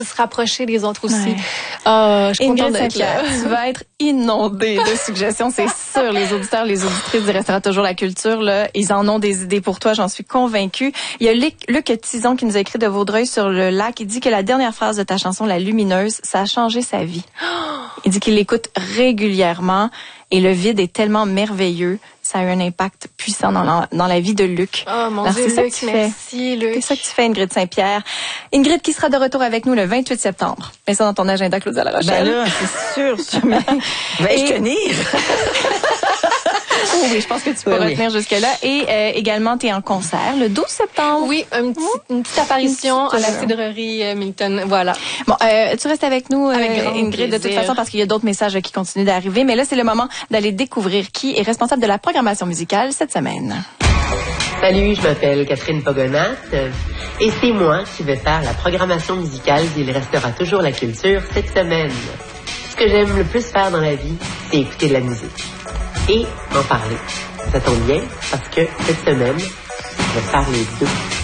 se rapprocher des autres aussi. Ouais. Je suis contente Ingrid d'être là. Saint-Pierre, tu vas être inondée de suggestions, c'est sûr. Les auditeurs, les auditrices du Restaurant Toujours la Culture, là, ils en ont des idées pour toi, j'en suis convaincue. Il y a Luc Tison qui nous a écrit de Vaudreuil sur le lac. Il dit que la dernière phrase de ta chanson, La Lumineuse, ça a changé sa vie. Il dit qu'il l'écoute régulièrement et le vide est tellement merveilleux. Ça a eu un impact puissant dans la vie de Luc. Oh mon Alors, Dieu, c'est ça Luc, que tu fais. merci Luc. C'est ça que tu fais, Ingrid Saint-Pierre. Ingrid qui sera de retour avec nous le 28 septembre. Mets ça dans ton agenda, Claudia La Rochelle. Ben là, c'est sûr. Vais-je tenir? Oui, je pense que tu pourras tenir jusque-là. Et également, tu es en concert le 12 septembre. Oui, une petite apparition à la cidrerie Milton. Voilà. Bon, tu restes avec nous, Avec grand Ingrid, de toute plaisir. façon, parce qu'il y a d'autres messages qui continuent d'arriver. Mais là, c'est le moment d'aller découvrir qui est responsable de la programmation musicale cette semaine. Salut, je m'appelle Catherine Pogonat et c'est moi qui vais faire la programmation musicale d'Il restera toujours la culture cette semaine. Ce que j'aime le plus faire dans la vie, c'est écouter de la musique et en parler. Ça tombe bien parce que cette semaine, je vais faire les deux.